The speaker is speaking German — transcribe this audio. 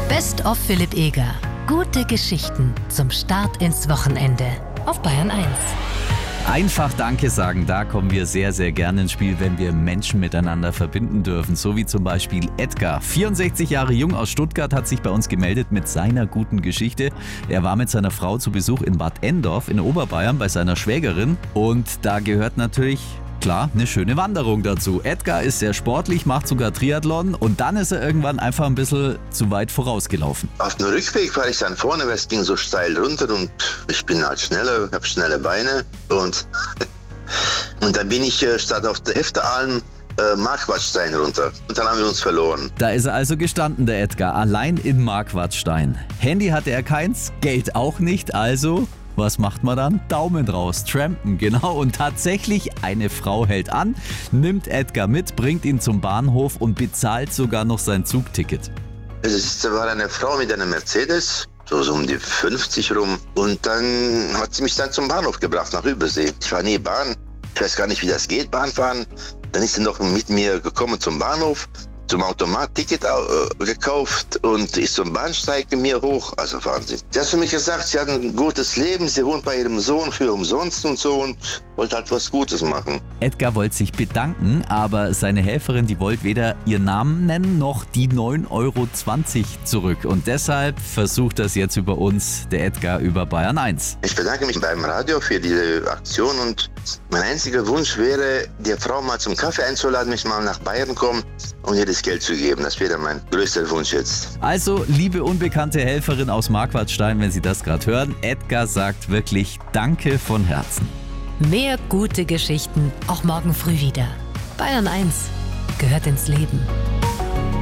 Best of Philipp Eger. Gute Geschichten zum Start ins Wochenende auf Bayern 1. Einfach Danke sagen, da kommen wir sehr, sehr gerne ins Spiel, wenn wir Menschen miteinander verbinden dürfen. So wie zum Beispiel Edgar, 64 Jahre jung aus Stuttgart, hat sich bei uns gemeldet mit seiner guten Geschichte. Er war mit seiner Frau zu Besuch in Bad Endorf in Oberbayern bei seiner Schwägerin. Und da gehört natürlich, klar, eine schöne Wanderung dazu. Edgar ist sehr sportlich, macht sogar Triathlon und dann ist er irgendwann einfach ein bisschen zu weit vorausgelaufen. Auf dem Rückweg war ich dann vorne, weil es ging so steil runter und ich bin halt schneller, habe schnelle Beine und dann bin ich statt auf der Hefteralm Marquardstein runter und dann haben wir uns verloren. Da ist er also gestanden, der Edgar, allein in Marquardstein. Handy hatte er keins, Geld auch nicht, also was macht man dann? Daumen draus, trampen, genau. Und tatsächlich, eine Frau hält an, nimmt Edgar mit, bringt ihn zum Bahnhof und bezahlt sogar noch sein Zugticket. Es war eine Frau mit einer Mercedes, so um die 50 rum. Und dann hat sie mich dann zum Bahnhof gebracht, nach Übersee. Ich war nie Bahn, ich weiß gar nicht, wie das geht, Bahnfahren. Dann ist sie noch mit mir gekommen zum Bahnhof, zum Automat Ticket gekauft und ist zum Bahnsteig mit mir hoch. Also Wahnsinn. Sie hat für mich gesagt, sie hat ein gutes Leben, sie wohnt bei ihrem Sohn für umsonst und so und wollte halt was Gutes machen. Edgar wollte sich bedanken, aber seine Helferin, die wollte weder ihren Namen nennen, noch die 9,20 Euro zurück. Und deshalb versucht das jetzt über uns, der Edgar, über Bayern 1. Ich bedanke mich beim Radio für diese Aktion und mein einziger Wunsch wäre, die Frau mal zum Kaffee einzuladen, mich mal nach Bayern kommen und ihr das Geld zu geben. Das wäre mein größter Wunsch jetzt. Also, liebe unbekannte Helferin aus Marquardstein, wenn Sie das gerade hören, Edgar sagt wirklich Danke von Herzen. Mehr gute Geschichten auch morgen früh wieder. Bayern 1 gehört ins Leben.